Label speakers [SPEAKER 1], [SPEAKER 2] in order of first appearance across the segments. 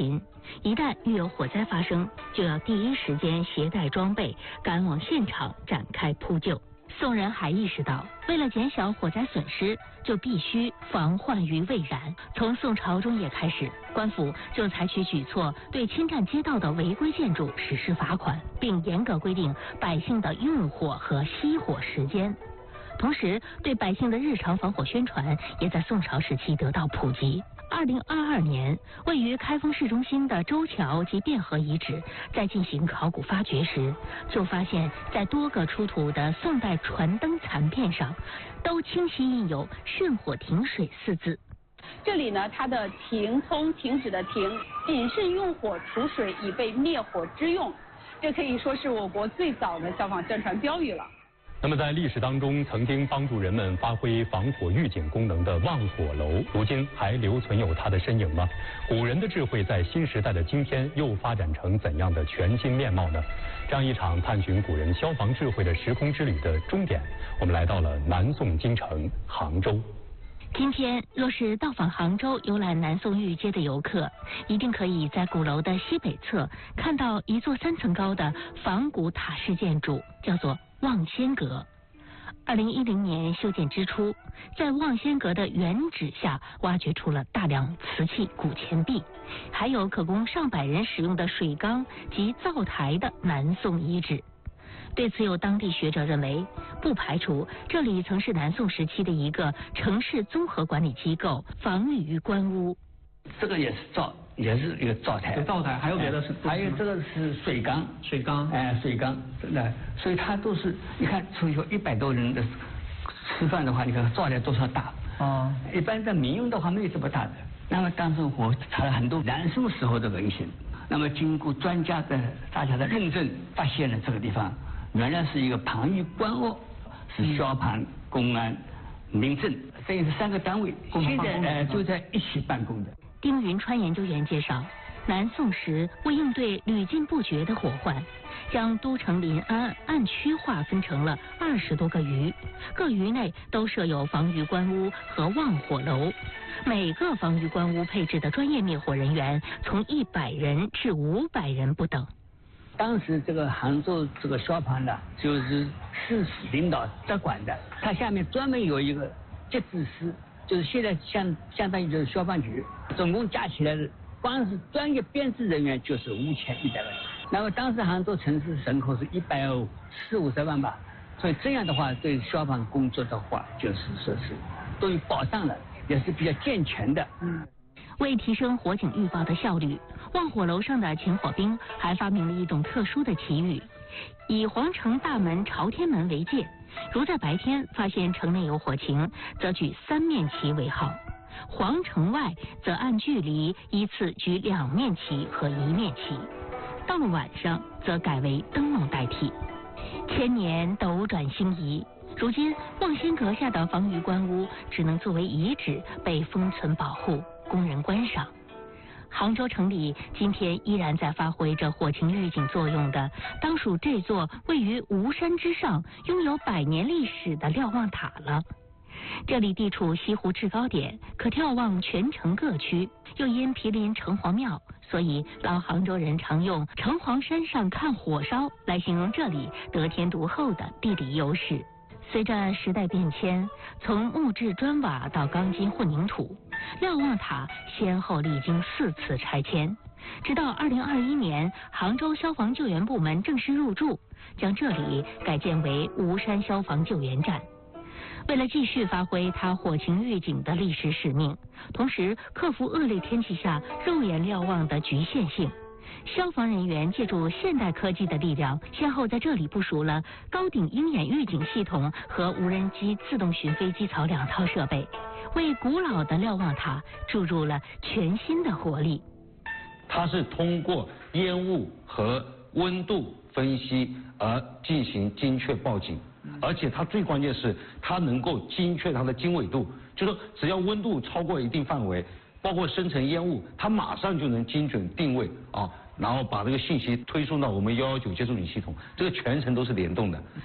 [SPEAKER 1] 勤，一旦遇有火灾发生，就要第一时间携带装备赶往现场展开扑救。宋人还意识到，为了减小火灾损失，就必须防患于未然。从宋朝中叶开始，官府就采取举措，对侵占街道的违规建筑实施罚款，并严格规定百姓的用火和熄火时间。同时，对百姓的日常防火宣传也在宋朝时期得到普及。2022年，位于开封市中心的周桥及汴河遗址在进行考古发掘时，就发现，在多个出土的宋代船灯残片上，都清晰印有“顺火停水”4字。
[SPEAKER 2] 这里呢，它的“停”通停止的“停”，谨慎用火除水，以备灭火之用。这可以说是我国最早的消防宣传标语了。
[SPEAKER 3] 那么在历史当中，曾经帮助人们发挥防火预警功能的望火楼，如今还留存有它的身影吗？古人的智慧在新时代的今天又发展成怎样的全新面貌呢？这样一场探寻古人消防智慧的时空之旅的终点，我们来到了南宋京城杭州。
[SPEAKER 1] 今天若是到访杭州游览南宋御街的游客，一定可以在鼓楼的西北侧看到一座3层高的仿古塔式建筑，叫做望仙阁。2010年修建之初，在望仙阁的原址下挖掘出了大量瓷器、古钱币，还有可供上百人使用的水缸及灶台的南宋遗址。对此，有当地学者认为，不排除这里曾是南宋时期的一个城市综合管理机构防御官屋。
[SPEAKER 4] 这个也是一个灶台，
[SPEAKER 5] 灶台还有别的是，
[SPEAKER 4] 还有这个是水缸，
[SPEAKER 5] 水缸，
[SPEAKER 4] 水缸，真的，所以它都是你看，所以说100多人的吃饭的话，你看灶台多少大
[SPEAKER 5] 啊？
[SPEAKER 4] 一般在民用的话没有这么大的。那么当时我查了很多南宋时候的文献，那么经过专家的大家的认证，发现了这个地方原来是一个防御官屋，是消防、公安、民政，这也是3个单位，现在就在一起办公的。
[SPEAKER 1] 丁云川研究员介绍，南宋时为应对屡禁不绝的火患，将都城临安按区划分成了20多个余，各余内都设有防御官屋和望火楼，每个防御官屋配置的专业灭火人员从100人至500人不等。
[SPEAKER 4] 当时这个杭州这个消防呢，就是市领导在管的，它下面专门有一个节制司，就是现在相当于就是消防局，总共加起来光是专业编制人员就是5100万人。那么当时杭州城市人口是140-150万吧，所以这样的话对消防工作的话，就是说是都有保障了，也是比较健全的。
[SPEAKER 1] 为提升火警预报的效率，望火楼上的请火兵还发明了一种特殊的旗语，以皇城大门朝天门为界，如在白天发现城内有火情，则举3面旗为号；皇城外则按距离依次举2面旗和1面旗。到了晚上，则改为灯笼代替。千年斗转星移，如今望仙阁下的防御官屋只能作为遗址被封存保护，供人观赏。杭州城里今天依然在发挥着火情预警作用的，当属这座位于吴山之上、拥有100年历史的瞭望塔了。这里地处西湖制高点，可眺望全城各区，又因毗邻城隍庙，所以老杭州人常用“城隍山上看火烧”来形容这里得天独厚的地理优势。随着时代变迁，从木质砖瓦到钢筋混凝土，瞭望塔先后历经4次拆迁，直到2021年，杭州消防救援部门正式入驻，将这里改建为吴山消防救援站。为了继续发挥它火情预警的历史使命，同时克服恶劣天气下肉眼瞭望的局限性，消防人员借助现代科技的力量，先后在这里部署了高顶鹰眼预警系统和无人机自动巡飞机槽2套设备，为古老的瞭望塔注入了全新的活力。
[SPEAKER 6] 它是通过烟雾和温度分析而进行精确报警，而且它最关键是它能够精确它的经纬度，就是说只要温度超过一定范围，包括生成烟雾，它马上就能精准定位啊，然后把这个信息推送到我们119接收警系统，这个全程都是联动的。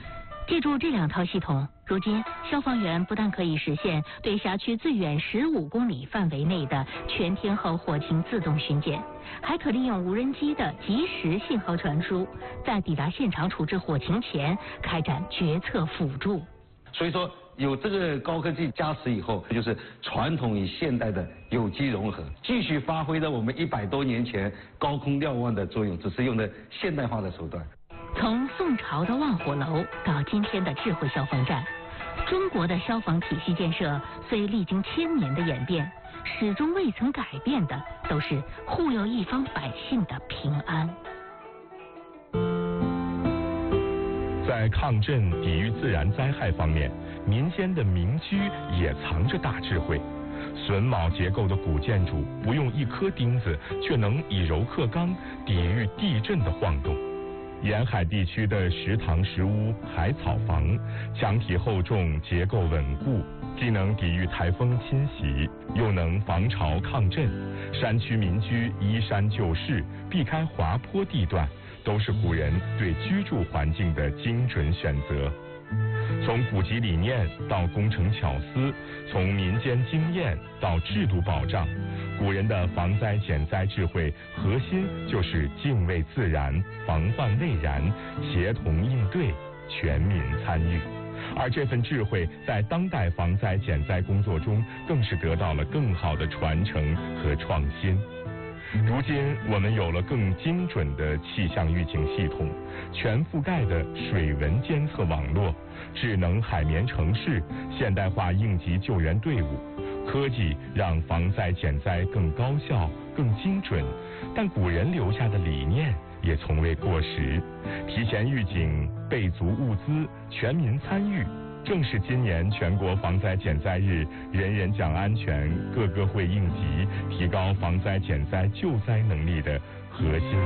[SPEAKER 1] 借助这2套系统，如今消防员不但可以实现对辖区最远15公里范围内的全天候火情自动巡检，还可利用无人机的即时信号传输，在抵达现场处置火情前开展决策辅助。
[SPEAKER 6] 所以说，有这个高科技加持以后，就是传统与现代的有机融合，继续发挥了我们100多年前高空瞭望的作用，只是用的现代化的手段。
[SPEAKER 1] 从宋朝的望火楼到今天的智慧消防站，中国的消防体系建设虽历经1000年的演变，始终未曾改变的都是护佑一方百姓的平安。
[SPEAKER 5] 在抗震、抵御自然灾害方面，民间的民居也藏着大智慧。榫卯结构的古建筑不用1颗钉子，却能以柔克刚，抵御地震的晃动。沿海地区的石塘石屋、海草房，墙体厚重，结构稳固，既能抵御台风侵袭，又能防潮抗震。山区民居依山就势，避开滑坡地段，都是古人对居住环境的精准选择。从古籍理念到工程巧思，从民间经验到制度保障，古人的防灾减灾智慧核心就是敬畏自然、防患未然、协同应对、全民参与。而这份智慧在当代防灾减灾工作中更是得到了更好的传承和创新。如今我们有了更精准的气象预警系统，全覆盖的水文监测网络，智能海绵城市，现代化应急救援队伍，科技让防灾减灾更高效、更精准，但古人留下的理念也从未过时。提前预警、备足物资、全民参与，正是今年全国防灾减灾日人人讲安全、个个会应急，提高防灾减灾救灾能力的核心